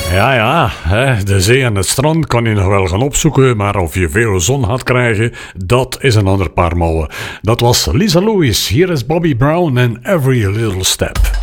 Ja, hè, de zee en het strand kan je nog wel gaan opzoeken, maar of je veel zon gaat krijgen, dat is een ander paar mouwen. Dat was Lisa Lewis, hier is Bobby Brown en Every Little Step.